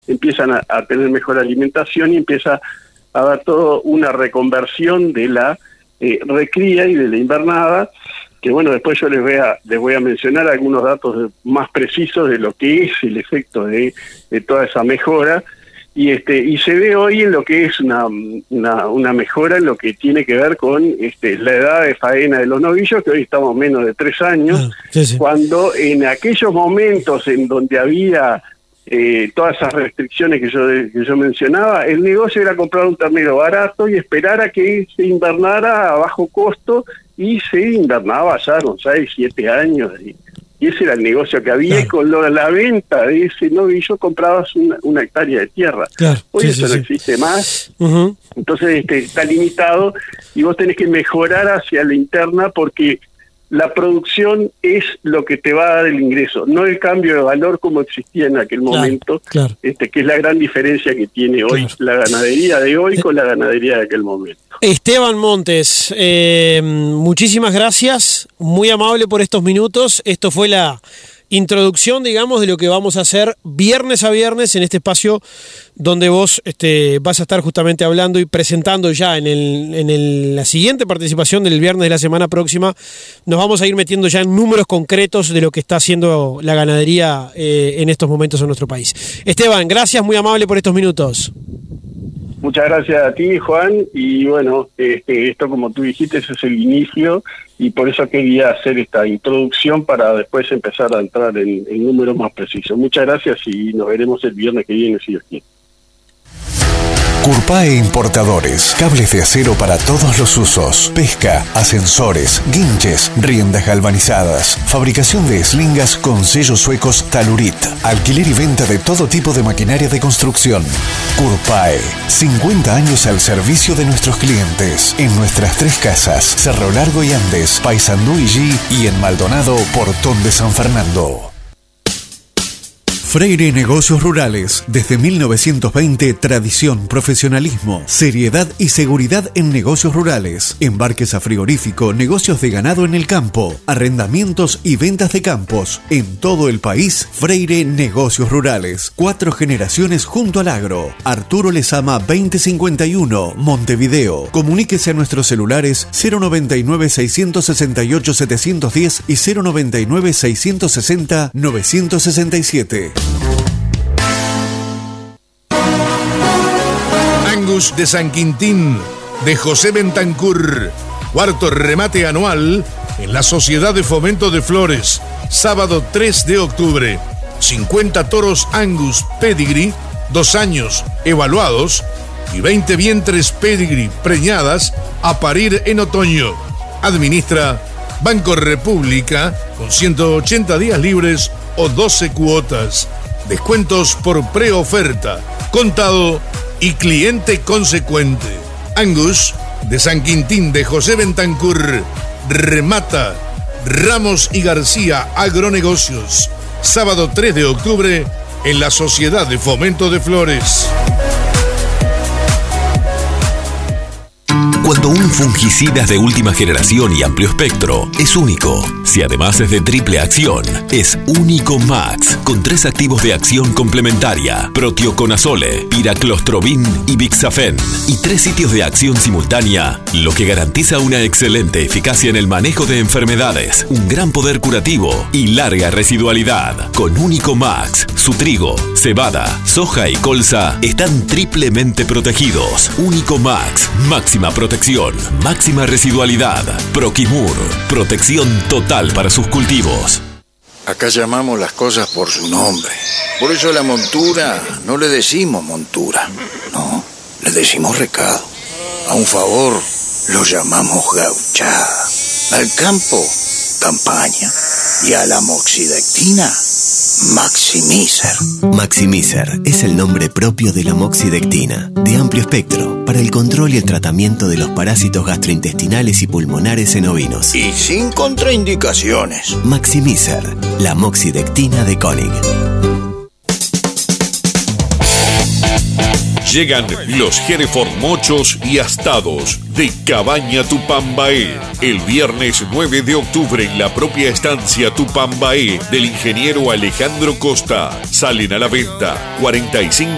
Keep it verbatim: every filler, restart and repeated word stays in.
empiezan a, a tener mejor alimentación y empieza a dar toda una reconversión de la eh, recría y de la invernada, que bueno, después yo les voy a les voy a mencionar algunos datos más precisos de lo que es el efecto de, de toda esa mejora. Y este y se ve hoy en lo que es una, una una mejora en lo que tiene que ver con este la edad de faena de los novillos, que hoy estamos menos de tres años, ah, sí, sí. Cuando en aquellos momentos en donde había eh, todas esas restricciones que yo que yo mencionaba, el negocio era comprar un ternero barato y esperar a que se invernara a bajo costo, y se invernaba ya con seis, siete años, y, y ese era el negocio que había, claro. Y con lo, la venta de ese novillo comprabas una, una hectárea de tierra. Claro. Hoy sí, eso sí, no sí. existe más, uh-huh. Entonces este, está limitado y vos tenés que mejorar hacia la interna, porque la producción es lo que te va a dar el ingreso, no el cambio de valor como existía en aquel claro, momento, claro. Este, que es la gran diferencia que tiene hoy claro. La ganadería de hoy con la ganadería de aquel momento. Esteban Montes, eh, muchísimas gracias, muy amable por estos minutos. Esto fue la introducción, digamos, de lo que vamos a hacer viernes a viernes en este espacio donde vos este, vas a estar justamente hablando y presentando ya en, el, en el, la siguiente participación del viernes de la semana próxima. Nos vamos a ir metiendo ya en números concretos de lo que está haciendo la ganadería eh, en estos momentos en nuestro país. Esteban, gracias, muy amable por estos minutos. Muchas gracias a ti, Juan, y bueno, este, esto como tú dijiste, ese es el inicio, y por eso quería hacer esta introducción para después empezar a entrar en, en números más precisos. Muchas gracias y nos veremos el viernes que viene, si Dios quiere. Curpae Importadores, cables de acero para todos los usos, pesca, ascensores, guinches, riendas galvanizadas, fabricación de eslingas con sellos suecos Talurit, alquiler y venta de todo tipo de maquinaria de construcción. Curpae, cincuenta años al servicio de nuestros clientes, en nuestras tres casas, Cerro Largo y Andes, Paysandú y G, y en Maldonado, Portón de San Fernando. Freire Negocios Rurales. Desde mil novecientos veinte, tradición, profesionalismo, seriedad y seguridad en negocios rurales. Embarques a frigorífico, negocios de ganado en el campo, arrendamientos y ventas de campos. En todo el país, Freire Negocios Rurales. Cuatro generaciones junto al agro. Arturo Lezama veinte cincuenta y uno, Montevideo. Comuníquese a nuestros celulares cero noventa y nueve, seiscientos sesenta y ocho, setecientos diez y cero noventa y nueve, seiscientos sesenta, novecientos sesenta y siete. Angus de San Quintín, de José Bentancur. Cuarto remate anual en la Sociedad de Fomento de Flores. Sábado tres de octubre. cincuenta toros Angus Pedigree, dos años evaluados, y veinte vientres Pedigree preñadas a parir en otoño. Administra Banco República con ciento ochenta días libres o doce cuotas. Descuentos por preoferta, contado y cliente consecuente. Angus de San Quintín de José Bentancur remata Ramos y García Agronegocios. Sábado tres de octubre en la Sociedad de Fomento de Flores. Cuando un fungicida es de última generación y amplio espectro, es único. Si además es de triple acción, es Único Max, con tres activos de acción complementaria: proteoconazole, piraclostrobin y bixafen, y tres sitios de acción simultánea, lo que garantiza una excelente eficacia en el manejo de enfermedades, un gran poder curativo y larga residualidad. Con Único Max, su trigo, cebada, soja y colza están triplemente protegidos. Único Max, máxima protección, máxima residualidad. Proquimur, protección total para sus cultivos. Acá llamamos las cosas por su nombre. Por eso la montura no le decimos montura, no, le decimos recado. A un favor lo llamamos gauchada. Al campo, campaña. Y a la moxidectina, Maximizer. Maximizer es el nombre propio de la moxidectina, de amplio espectro, para el control y el tratamiento de los parásitos gastrointestinales y pulmonares en ovinos. Y sin contraindicaciones. Maximizer, la moxidectina de Koenig. Llegan los Hereford mochos y astados de Cabaña Tupambaé. El viernes nueve de octubre en la propia estancia Tupambaé del ingeniero Alejandro Costa. Salen a la venta cuarenta y cinco